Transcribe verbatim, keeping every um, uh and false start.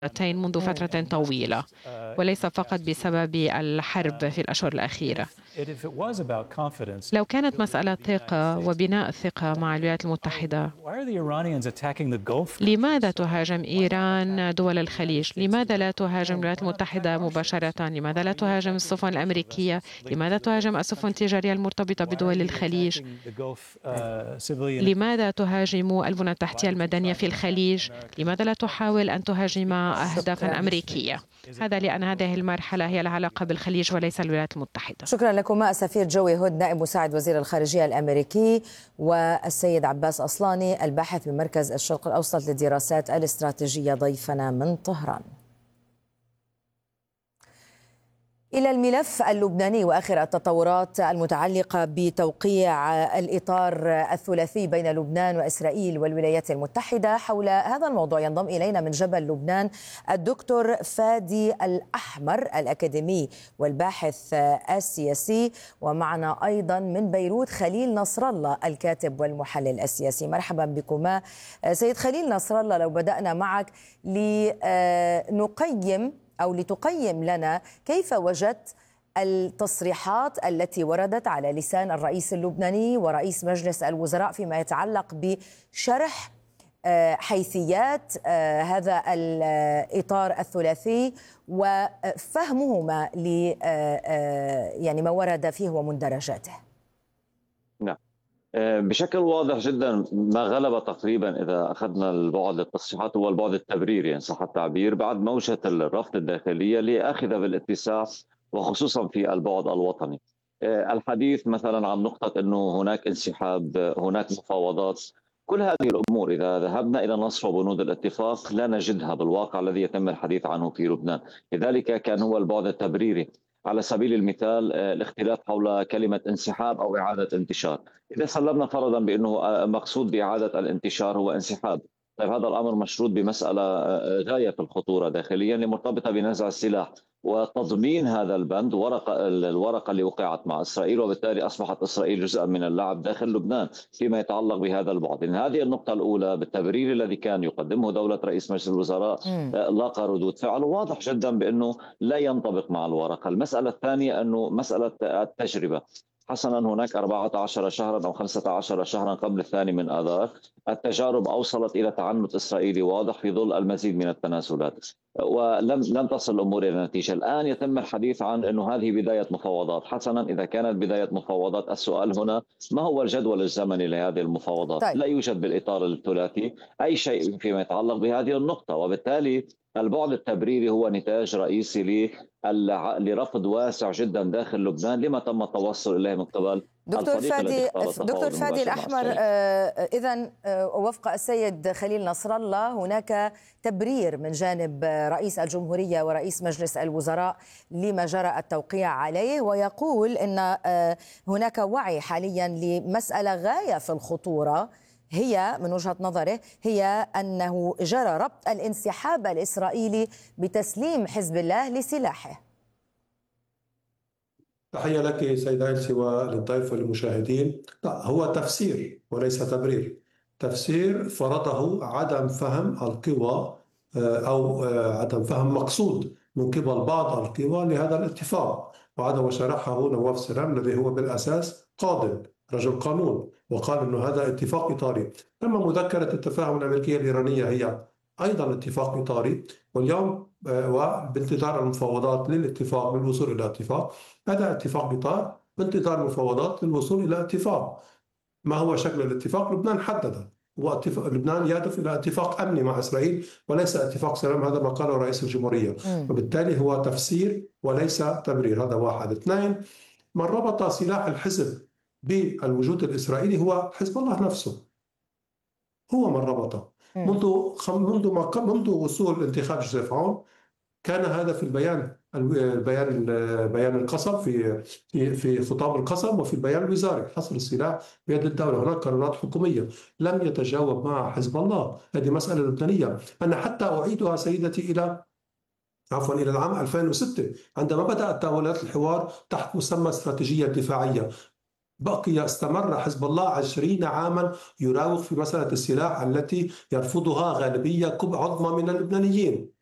منذ فترة طويلة، وليس فقط بسبب الحرب في الأشهر الأخيرة. لو كانت مسألة ثقة وبناء الثقة مع الولايات المتحدة، لماذا تهاجم إيران دول الخليج؟ لماذا لا تهاجم الولايات المتحدة مباشرة؟ لماذا لا تهاجم السفن الأمريكية؟ لماذا تهاجم السفن التجارية المرتبطة بدول الخليج؟ لماذا تهاجم البنى التحتية المدنية في الخليج؟ لماذا لا تحاول أن تهاجم أهدافا أمريكية؟ هذا لأن هذه المرحلة هي لها علاقة بالخليج وليس الولايات المتحدة. شكرا لكم السفير جوي هود نائب مساعد وزير الخارجية الأمريكي، والسيد عباس أصلاني الباحث بمركز الشرق الأوسط للدراسات الاستراتيجية ضيفنا من طهران. إلى الملف اللبناني وآخر التطورات المتعلقة بتوقيع الإطار الثلاثي بين لبنان وإسرائيل والولايات المتحدة. حول هذا الموضوع ينضم إلينا من جبل لبنان الدكتور فادي الأحمر الأكاديمي والباحث السياسي، ومعنا أيضا من بيروت خليل نصر الله الكاتب والمحلل السياسي. مرحبا بكما. سيد خليل نصر الله، لو بدأنا معك لنقيم أو لتقيم لنا كيف وجدت التصريحات التي وردت على لسان الرئيس اللبناني ورئيس مجلس الوزراء فيما يتعلق بشرح حيثيات هذا الإطار الثلاثي وفهمهما ل يعني ما ورد فيه ومندرجاته؟ نعم، بشكل واضح جدا ما غلب تقريبا إذا أخذنا البعد التصريحات هو البعد التبريري إن صح التعبير، بعد موجة الرفض الداخلية لأخذ بالاتساع وخصوصا في البعد الوطني. الحديث مثلا عن نقطة أنه هناك انسحاب، هناك مفاوضات، كل هذه الأمور إذا ذهبنا إلى نص وبنود الاتفاق لا نجدها بالواقع الذي يتم الحديث عنه في لبنان. لذلك كان هو البعد التبريري. على سبيل المثال الاختلاف حول كلمة انسحاب أو إعادة انتشار. إذا سلمنا فرضا بأنه مقصود بإعادة الانتشار هو انسحاب، طيب هذا الأمر مشروط بمسألة غاية في الخطورة داخليا مرتبطة بنزع السلاح وتضمين هذا البند ورقة الورقة اللي وقعت مع إسرائيل، وبالتالي أصبحت إسرائيل جزءا من اللعب داخل لبنان فيما يتعلق بهذا البعد. إن هذه النقطة الأولى بالتبرير الذي كان يقدمه دولة رئيس مجلس الوزراء لاقى ردود فعل واضح جدا بأنه لا ينطبق مع الورقة. المسألة الثانية أنه مسألة التجربة. حسنا هناك أربعة عشر شهرا أو خمسة عشر شهرا قبل الثاني من آذار التجارب أوصلت إلى تعنت إسرائيلي واضح في ظل المزيد من التنازلات، ولم لم تصل الأمور إلى نتيجة. الآن يتم الحديث عن أنه هذه بداية مفاوضات. حسنا إذا كانت بداية مفاوضات، السؤال هنا ما هو الجدول الزمني لهذه المفاوضات؟ طيب. لا يوجد بالإطار الثلاثي أي شيء فيما يتعلق بهذه النقطة، وبالتالي البعد التبريري هو نتاج رئيسي لرفض واسع جدا داخل لبنان لما تم التوصل إليه من قبل دكتور فادي. دكتور فادي الأحمر، إذن وفق السيد خليل نصر الله هناك تبرير من جانب رئيس الجمهورية ورئيس مجلس الوزراء لما جرى التوقيع عليه، ويقول أن هناك وعي حاليا لمسألة غاية في الخطورة، هي من وجهة نظره هي أنه جرى ربط الانسحاب الإسرائيلي بتسليم حزب الله لسلاحه. تحية لك سيدة إلسي وللضيف والمشاهدين. لا، هو تفسير وليس تبرير. تفسير فرضه عدم فهم القوى أو عدم فهم مقصود من قبل بعض القوى لهذا الاتفاق، وهذا وشرحه نواف سلام الذي هو بالأساس قاضٍ رجل قانون، وقال أنه هذا اتفاق إطاري. لما مذكرة التفاهم الأمريكية الإيرانية هي أيضا اتفاق إطاري، واليوم وبانتظار المفاوضات للاتفاق للوصول إلى اتفاق. هذا اتفاق إطار بانتظار المفاوضات للوصول إلى اتفاق. ما هو شكل الاتفاق؟ لبنان حدد، واتفاق لبنان يهدف إلى اتفاق أمني مع إسرائيل وليس اتفاق سلام، هذا ما قاله رئيس الجمهورية. وبالتالي هو تفسير وليس تبرير. هذا واحد. اثنين، من ربط سلاح الحزب بالوجود الإسرائيلي هو حزب الله نفسه، هو من ربطه منذ منذ ما منذ وصول انتخاب جوزيف عون. كان هذا في البيان البيان بيان القسم في في في خطاب القسم وفي البيان الوزاري، حصر السلاح بيد الدولة. هناك قرارات حكومية لم يتجاوب مع حزب الله. هذه مسألة لبنانية. أنا حتى أعيدها سيدتي إلى عفوا إلى العام ألفين وستة عندما بدأت تأويلات الحوار تحت مسمى استراتيجية دفاعية. بقي استمر حزب الله عشرين عاما يراوغ في مسألة السلاح التي يرفضها غالبية عظمى من اللبنانيين.